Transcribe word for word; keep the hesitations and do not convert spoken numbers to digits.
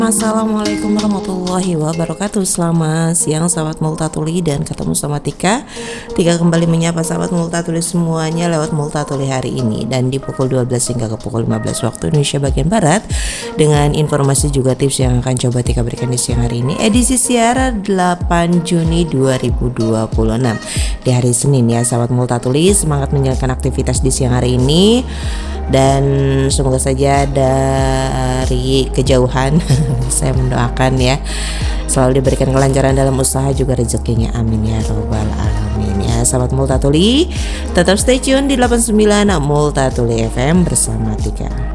Assalamualaikum warahmatullahi wabarakatuh. Selamat siang sahabat Multatuli, dan ketemu sama Tika Tika kembali menyapa sahabat Multatuli semuanya lewat Multatuli hari ini, dan di pukul dua belas hingga ke pukul lima belas waktu Indonesia bagian Barat, dengan informasi juga tips yang akan coba Tika berikan di siang hari ini, edisi siar delapan Juni dua ribu dua puluh enam di hari Senin ya sahabat Multatuli. Semangat menjalankan aktivitas di siang hari ini, dan semoga saja dari kejauhan saya mendoakan ya selalu diberikan kelancaran dalam usaha juga rezekinya, amin ya robbal alamin ya sahabat Multatuli. Tetap stay tune di delapan puluh sembilan Multatuli F M bersama Tika.